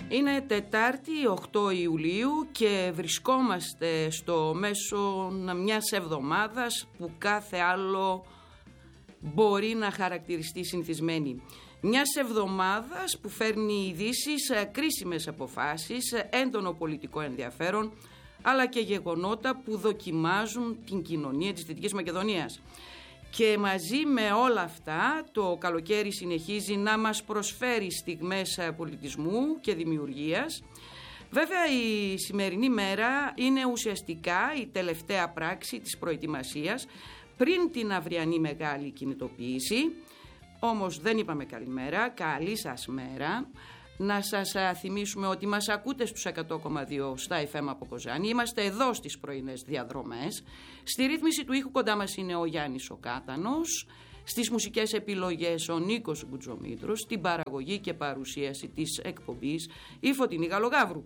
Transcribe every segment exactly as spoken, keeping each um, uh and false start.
Είναι Τετάρτη οκτώ Ιουλίου και βρισκόμαστε στο μέσο μιας εβδομάδας που κάθε άλλο μπορεί να χαρακτηριστεί συνηθισμένη. Μιας εβδομάδας που φέρνει ειδήσεις, κρίσιμες αποφάσεις, έντονο πολιτικό ενδιαφέρον, αλλά και γεγονότα που δοκιμάζουν την κοινωνία της Δυτικής Μακεδονίας. Και μαζί με όλα αυτά το καλοκαίρι συνεχίζει να μας προσφέρει στιγμές πολιτισμού και δημιουργίας. Βέβαια η σημερινή μέρα είναι ουσιαστικά η τελευταία πράξη της προετοιμασίας πριν την αυριανή μεγάλη κινητοποίηση. Όμως δεν είπαμε καλημέρα, καλή σας μέρα. Να σας θυμίσουμε ότι μας ακούτε στους εκατό κόμμα δύο στα εφ εμ από Κοζάνη. Είμαστε εδώ στις πρωινές διαδρομές. Στη ρύθμιση του ήχου κοντά μας είναι ο Γιάννης ο Κάτανος. Στις μουσικές επιλογές ο Νίκος Γκουτζομήτρος. Στην παραγωγή και παρουσίαση της εκπομπής η Φωτεινή Γαλογαύρου.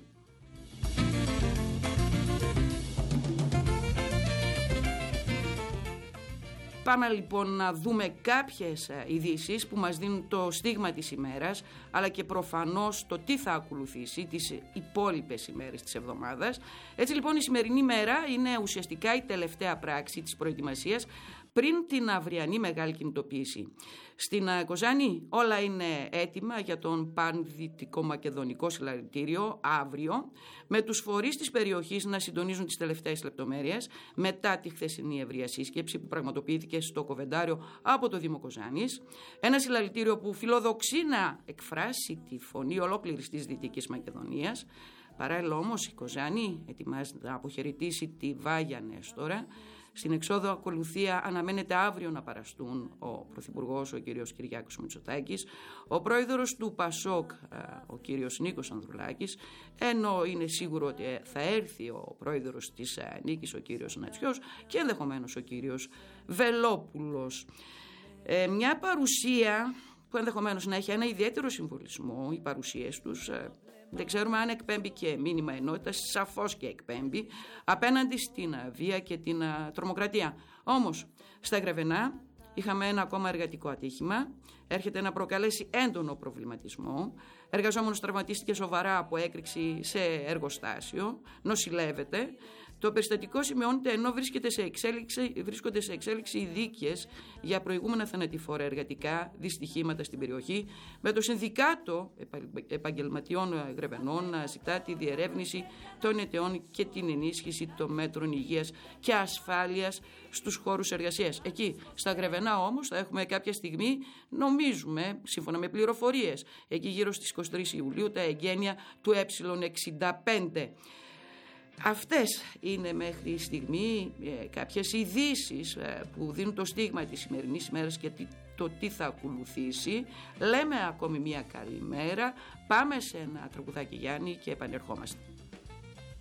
Πάμε λοιπόν να δούμε κάποιες ειδήσεις που μας δίνουν το στίγμα της ημέρας, αλλά και προφανώς το τι θα ακολουθήσει τις υπόλοιπες ημέρες της εβδομάδας. Έτσι λοιπόν η σημερινή μέρα είναι ουσιαστικά η τελευταία πράξη της προετοιμασίας πριν την αυριανή μεγάλη κινητοποίηση. Στην Κοζάνη όλα είναι έτοιμα για τον Πανδυτικό Μακεδονικό Συλλαλητήριο αύριο, με τους φορείς της περιοχής να συντονίζουν τις τελευταίες λεπτομέρειες μετά τη χθεσινή ευρεία σύσκεψη που πραγματοποιήθηκε στο Κοβεντάριο από το Δήμο Κοζάνης. Ένα συλλαλητήριο που φιλοδοξεί να εκφράσει τη φωνή ολόκληρης της Δυτικής Μακεδονίας. Παράλληλα όμως η Κοζάνη ετοιμάζεται να αποχαιρετήσει τη Βάγια Νέστορα. Στην εξόδο ακολουθία αναμένεται αύριο να παραστούν ο Πρωθυπουργός, ο κύριος Κυριάκος Μητσοτάκης, ο πρόεδρος του Πασόκ, ο κύριος Νίκος Ανδρουλάκης, ενώ είναι σίγουρο ότι θα έρθει ο πρόεδρος της Νίκης, ο κύριος Νατσιός, και ενδεχομένως ο κύριος Βελόπουλος. Ε, μια παρουσία που ενδεχομένως να έχει ένα ιδιαίτερο συμβολισμό, οι παρουσίες τους. Δεν ξέρουμε αν εκπέμπει και μήνυμα ενότητας, σαφώς και εκπέμπει, απέναντι στην βία και την τρομοκρατία. Όμως, στα Γρεβενά είχαμε ένα ακόμα εργατικό ατύχημα, έρχεται να προκαλέσει έντονο προβληματισμό. Εργαζόμενος τραυματίστηκε σοβαρά από έκρηξη σε εργοστάσιο, νοσηλεύεται. Το περιστατικό σημειώνεται ενώ βρίσκεται σε εξέλιξη, βρίσκονται σε εξέλιξη οι δίκες για προηγούμενα θανατηφόρα εργατικά δυστυχήματα στην περιοχή, με το Συνδικάτο Επαγγελματιών Γρεβενών να ζητά τη διερεύνηση των αιτιών και την ενίσχυση των μέτρων υγείας και ασφάλειας στους χώρους εργασίας. Εκεί, στα Γρεβενά όμως, θα έχουμε κάποια στιγμή, νομίζουμε, σύμφωνα με πληροφορίες, εκεί γύρω στις είκοσι τρεις Ιουλίου, τα εγγένεια του ε εξήντα πέντε. Αυτές είναι μέχρι στιγμή ε, κάποιες ειδήσεις ε, που δίνουν το στίγμα της σημερινής ημέρας και το τι θα ακολουθήσει. Λέμε ακόμη μια καλημέρα, πάμε σε ένα τραγουδάκι Γιάννη και επανερχόμαστε.